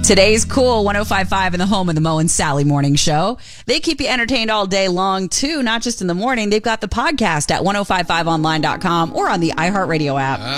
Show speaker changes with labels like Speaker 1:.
Speaker 1: Today's Cool 105.5 in the home of the Mo and Sally Morning Show. They keep you entertained all day long, too, not just in the morning. They've got the podcast at 1055online.com or on the iHeartRadio app.